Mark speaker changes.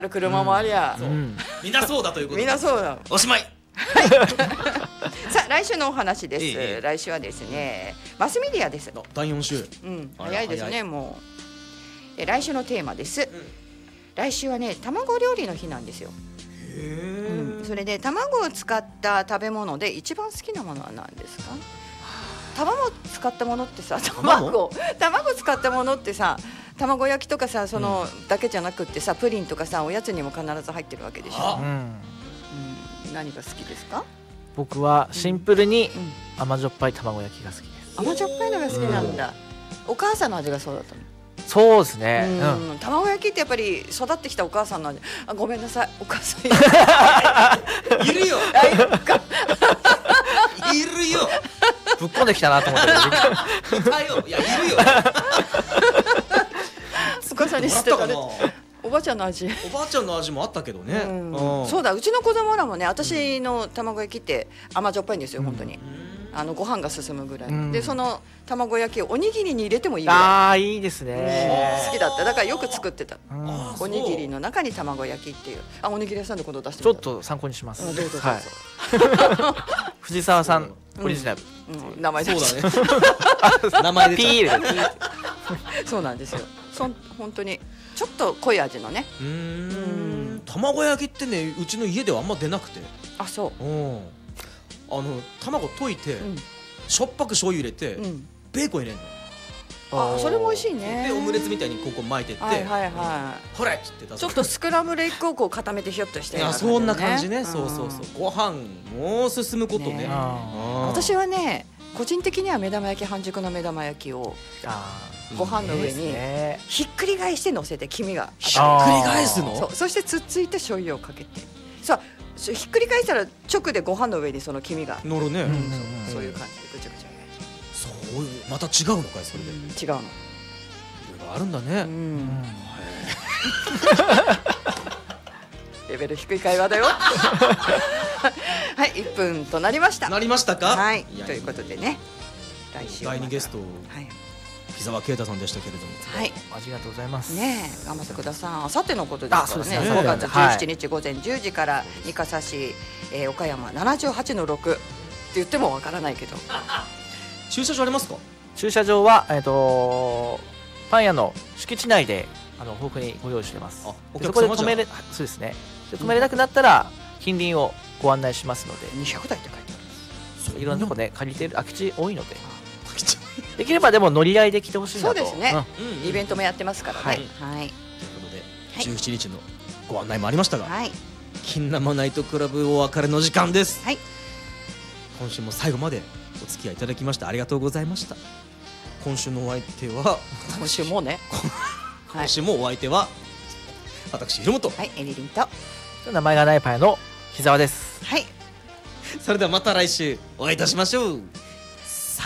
Speaker 1: 車もありゃ、
Speaker 2: みんなそうだということで
Speaker 1: みんなそうだ。
Speaker 2: おしまい。
Speaker 1: さあ来週のお話です。
Speaker 2: ええ
Speaker 1: 来週はですね、マスメディアです。
Speaker 2: 第4週。
Speaker 1: 早いですね。もう来週のテーマです。来週はね、卵料理の日なんですよ。それで卵を使った食べ物で一番好きなものは何ですか？卵使ったものってさ、卵使ったものってさ、卵焼きとかさ、そのだけじゃなくってさ、プリンとかさ、おやつにも必ず入ってるわけでしょ。何が好きですか？
Speaker 3: 僕はシンプルに甘じょっぱい卵焼きが好きです。
Speaker 1: 甘じょっぱいのが好きなんだ。お母さんの味がそうだったの？
Speaker 3: そうですね。
Speaker 1: 卵焼きってやっぱり育ってきたお母さんの味。あ、ごめんなさい、お母さん
Speaker 2: いるよ。いるよ。
Speaker 3: ぶっこんできたなと思って。い
Speaker 2: たよ。いや、いるよ。
Speaker 1: お母さんにしてたね。おばあちゃんの味。
Speaker 2: おばあちゃんの味もあったけどね。
Speaker 1: そうだ、うちの子供らもね、私の卵焼きって甘じょっぱいんですよ、本当に。ご飯が進むぐらいで、その卵焼きをおにぎりに入れてもいいぐらい。
Speaker 3: ああ、いいですね。
Speaker 1: 好きだった。だからよく作ってた。おにぎりの中に卵焼きっていう。おにぎり屋さんで今度出して
Speaker 3: ちょっと参考にします。
Speaker 1: どうぞどうぞ。
Speaker 3: 藤沢さんオリジナル
Speaker 1: 名前。
Speaker 2: そうだね。名前でピー入れて。
Speaker 1: そうなんですよ。本当にちょっと濃い味のね。
Speaker 2: 卵焼きってね、うちの家ではあんま出なくて。
Speaker 1: あ、そう。
Speaker 2: 卵溶いてしょっぱく醤油入れてベーコン入れる
Speaker 1: の。あ、それも美味しいね。
Speaker 2: でオムレツみたいにここ巻いてって、ほらっつって出す。
Speaker 1: ちょっとスクランブルエッグをこう固めてひょっとして。
Speaker 2: そんな感じね。そうそうそう。ご飯もう進むことね。
Speaker 1: 私はね、個人的には目玉焼き、半熟の目玉焼きをご飯の上にひっくり返して乗せて、黄身が
Speaker 2: ひっくり返すの。
Speaker 1: そしてつっついて醤油をかけて、さあひっくり返したら直でご飯の上にその黄身が
Speaker 2: 乗るね。
Speaker 1: そういう感じでぐちゃぐちゃ。
Speaker 2: そういう、また違うのかい、それで。
Speaker 1: 違うの。いろい
Speaker 2: ろあるんだね。
Speaker 1: レベル低い会話だよ。はい、1分となりました。
Speaker 2: なりましたか。
Speaker 1: はい、ということでね、来週
Speaker 2: 第2ゲスト木澤啓太さんでしたけれども、
Speaker 1: はい、
Speaker 3: ありがとうございます。
Speaker 1: ね、頑張ってください。あさってのことですからね。5月17日午前10時から三笠市岡山78-6って言ってもわからないけど。
Speaker 2: 駐車場ありますか？
Speaker 3: 駐車場はパン屋の敷地内で豊富にご用意してます。そこで止めれ、そうですね。止めれなくなったら近隣をご案内しますので。
Speaker 1: 200台って書いて
Speaker 3: ある。いろんなとこで借りてる空き地多いので。できればでも乗り合いで来てほしいなと。
Speaker 1: そうですね。イベントもやってますからね。はい。という
Speaker 2: ことで17日のご案内もありましたが、金生ナイトクラブお別れの時間です。
Speaker 1: はい。
Speaker 2: 今週も最後までお付き合いいただきましてありがとうございました。今週のお相手は
Speaker 1: 今週もね。
Speaker 2: 今週もお相手は私ひろもと。
Speaker 1: はい、エリリンと。
Speaker 3: 名前がないパン屋の木澤です。
Speaker 1: はい。
Speaker 2: それではまた来週お会いいたしましょう。